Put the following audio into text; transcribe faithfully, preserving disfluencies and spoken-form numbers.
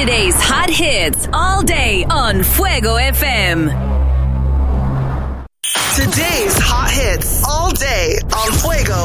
Friday's hot hits all day on Fuego F M. Today's hot hits all day on Fuego